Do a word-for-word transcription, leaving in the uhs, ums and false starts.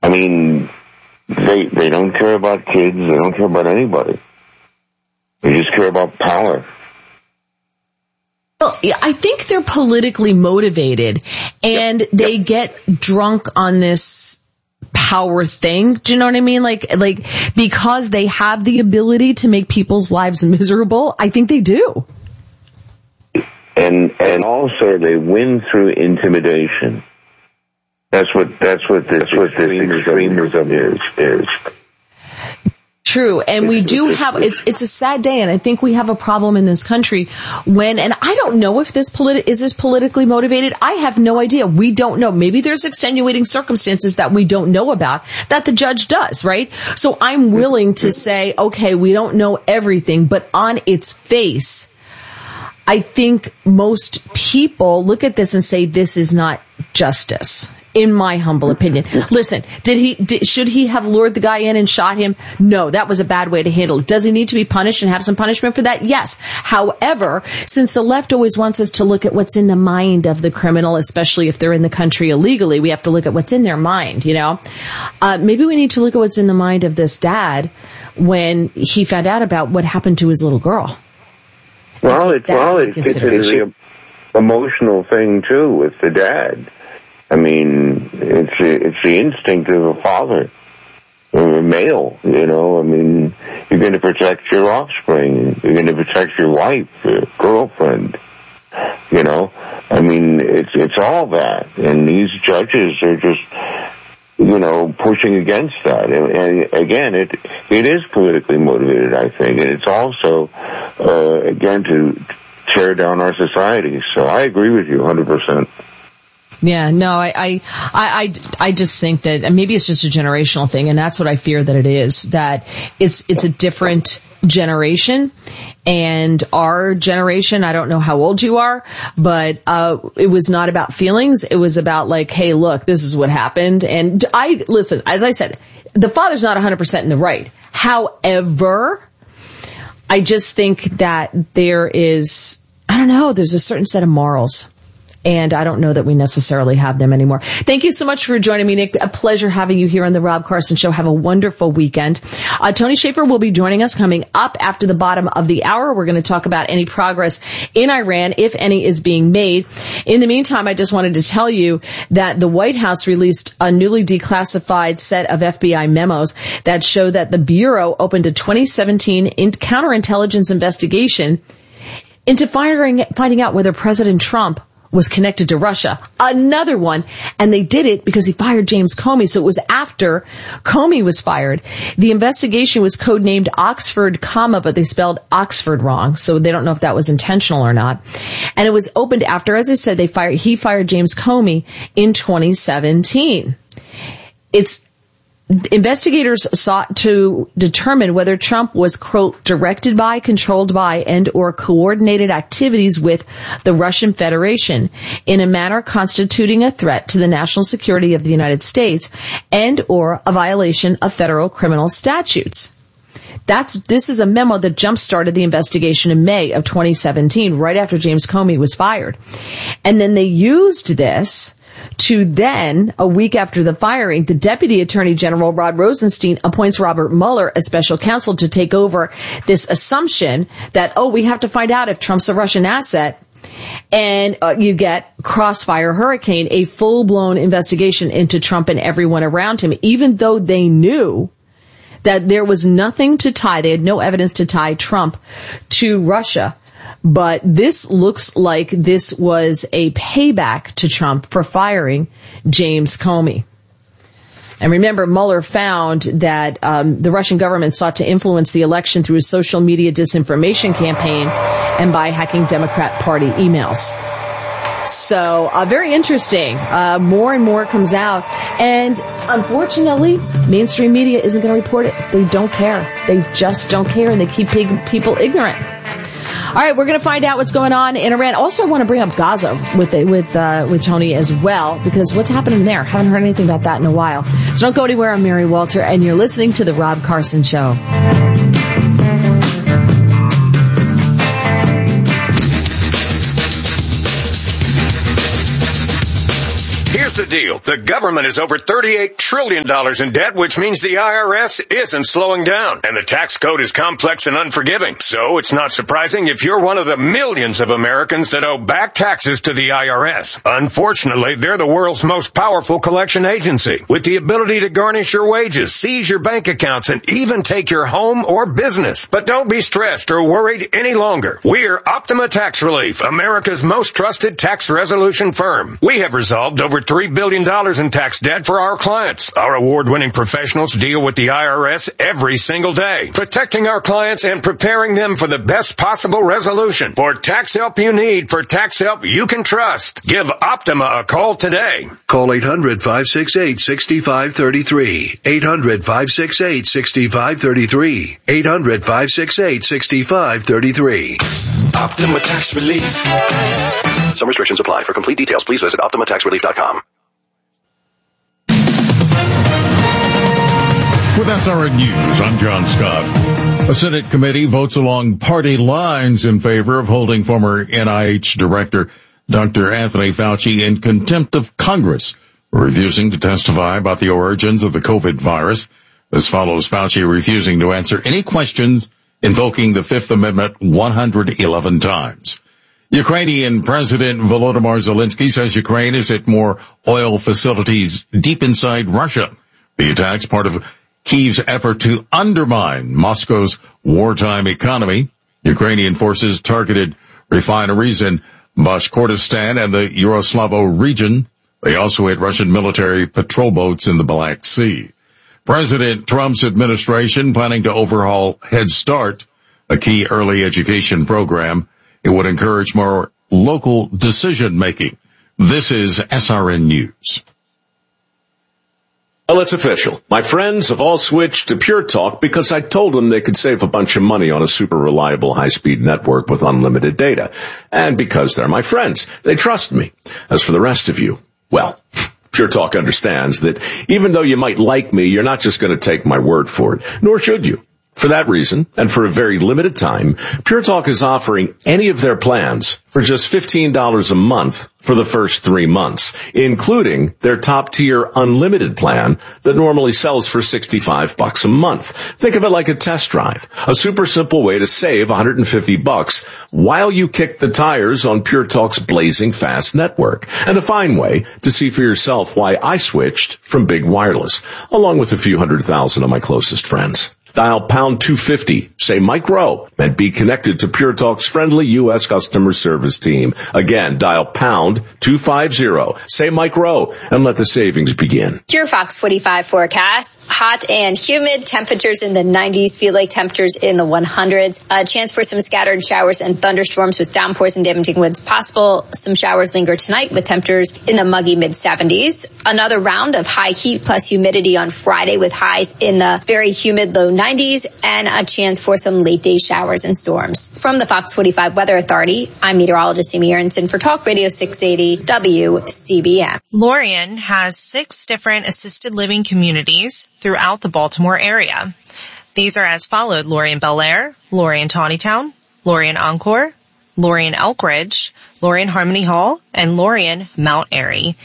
I mean, they they don't care about kids. They don't care about anybody. They just care about power. Well, I think they're politically motivated, and yep. they yep. get drunk on this power thing. Do you know what I mean? Like, like, because they have the ability to make people's lives miserable, I think they do. And, and also they win through intimidation. That's what, that's what this, that's what this extremism is, is. True. And we do have, it's, it's a sad day. And I think we have a problem in this country when, and I don't know if this politi- is this politically motivated. I have no idea. We don't know. Maybe there's extenuating circumstances that we don't know about that the judge does, right? So I'm willing to say, okay, we don't know everything, but on its face, I think most people look at this and say, this is not justice. In my humble opinion. Listen, did he, did, should he have lured the guy in and shot him? No, that was a bad way to handle it. Does he need to be punished and have some punishment for that? Yes. However, since the left always wants us to look at what's in the mind of the criminal, especially if they're in the country illegally, we have to look at what's in their mind, you know? Uh, maybe we need to look at what's in the mind of this dad when he found out about what happened to his little girl. Well, it's, well, it's, it's an emotional thing too with the dad. I mean, it's it's the instinct of a father, or a male, you know. I mean, you're going to protect your offspring. You're going to protect your wife, your girlfriend, you know. I mean, it's it's all that. And these judges are just, you know, pushing against that. And, and again, it it is politically motivated, I think. And it's also, uh, again, to tear down our society. So I agree with you one hundred percent. Yeah, no, I, I, I, I just think that maybe it's just a generational thing, and that's what I fear that it is, that it's, it's a different generation, and our generation, I don't know how old you are, but, uh, it was not about feelings. It was about like, hey, look, this is what happened. And I, listen, as I said, the father's not one hundred percent in the right. However, I just think that there is, I don't know, there's a certain set of morals. And I don't know that we necessarily have them anymore. Thank you so much for joining me, Nick. A pleasure having you here on the Rob Carson Show. Have a wonderful weekend. Uh, Tony Shaffer will be joining us coming up after the bottom of the hour. We're going to talk about any progress in Iran, if any is being made. In the meantime, I just wanted to tell you that the White House released a newly declassified set of F B I memos that show that the Bureau opened a twenty seventeen in- counterintelligence investigation into firing, finding out whether President Trump was connected to Russia. Another one. And they did it because he fired James Comey. So it was after Comey was fired. The investigation was codenamed Oxford, comma, but they spelled Oxford wrong. So they don't know if that was intentional or not. And it was opened after, as I said, they fired, he fired James Comey in twenty seventeen. It's, investigators sought to determine whether Trump was, quote, directed by, controlled by, and or coordinated activities with the Russian Federation in a manner constituting a threat to the national security of the United States and or a violation of federal criminal statutes. That's, this is a memo that jump-started the investigation in May of twenty seventeen, right after James Comey was fired. And then they used this to then, a week after the firing, the Deputy Attorney General, Rod Rosenstein, appoints Robert Mueller as special counsel to take over this assumption that, oh, we have to find out if Trump's a Russian asset. And uh, you get Crossfire Hurricane, a full-blown investigation into Trump and everyone around him, even though they knew that there was nothing to tie, they had no evidence to tie Trump to Russia. But this looks like this was a payback to Trump for firing James Comey. And remember, Mueller found that um, the Russian government sought to influence the election through a social media disinformation campaign and by hacking Democrat Party emails. So, uh, very interesting. Uh, more and more comes out. And unfortunately, mainstream media isn't going to report it. They don't care. They just don't care, and they keep people ignorant. All right, we're going to find out what's going on in Iran. Also, I want to bring up Gaza with with uh, with Tony as well, because what's happening there? Haven't heard anything about that in a while. So don't go anywhere. I'm Mary Walter, and you're listening to The Rob Carson Show. Here's the deal. The government is over thirty-eight trillion dollars in debt, which means the I R S isn't slowing down. And the tax code is complex and unforgiving. So it's not surprising if you're one of the millions of Americans that owe back taxes to the I R S. Unfortunately, they're the world's most powerful collection agency, with the ability to garnish your wages, seize your bank accounts, and even take your home or business. But don't be stressed or worried any longer. We're Optima Tax Relief, America's most trusted tax resolution firm. We have resolved over three billion dollars in tax debt for our clients. Our award-winning professionals deal with the I R S every single day, protecting our clients and preparing them for the best possible resolution. For tax help you need, for tax help you can trust, give Optima a call today. Call eight hundred, five six eight, six five three three. eight hundred, five six eight, six five three three. eight hundred, five six eight, six five three three. Optima Tax Relief. Some restrictions apply. For complete details, please visit optima tax relief dot com. With S R N News, I'm John Scott. A Senate committee votes along party lines in favor of holding former N I H Director Doctor Anthony Fauci in contempt of Congress for refusing to testify about the origins of the COVID virus. This follows Fauci refusing to answer any questions, invoking the Fifth Amendment one hundred eleven times. Ukrainian President Volodymyr Zelensky says Ukraine is at more oil facilities deep inside Russia. The attack's part of Kyiv's effort to undermine Moscow's wartime economy. Ukrainian forces targeted refineries in Bashkortostan and the Yaroslavo region. They also hit Russian military patrol boats in the Black Sea. President Trump's administration planning to overhaul Head Start, a key early education program. It would encourage more local decision-making. This is S R N News. Well, it's official. My friends have all switched to Pure Talk because I told them they could save a bunch of money on a super reliable high-speed network with unlimited data. And because they're my friends, they trust me. As for the rest of you, well, Pure Talk understands that even though you might like me, you're not just going to take my word for it, nor should you. For that reason, and for a very limited time, Pure Talk is offering any of their plans for just fifteen dollars a month for the first three months, including their top-tier unlimited plan that normally sells for sixty-five bucks a month. Think of it like a test drive, a super simple way to save one hundred fifty bucks while you kick the tires on Pure Talk's blazing fast network, and a fine way to see for yourself why I switched from big wireless, along with a few hundred thousand of my closest friends. Dial pound two fifty, say Mike Rowe, and be connected to Pure Talk's friendly U S customer service team. Again, dial pound two fifty, say Mike Rowe, and let the savings begin. Your Fox forty-five forecast. Hot and humid, temperatures in the nineties, feel like temperatures in the hundreds. A chance for some scattered showers and thunderstorms with downpours and damaging winds possible. Some showers linger tonight with temperatures in the muggy mid seventies. Another round of high heat plus humidity on Friday with highs in the very humid low nineties and a chance for some late day showers and storms. From the Fox forty-five Weather Authority, I'm meteorologist Amy Aronson for Talk Radio six eighty W C B M. Lorien has six different assisted living communities throughout the Baltimore area. These are as followed: Lorien Bel Air, Lorien Tawnytown, Lorien Encore, Lorien Elk Ridge, Lorien Harmony Hall, and Lorien Mount Airy.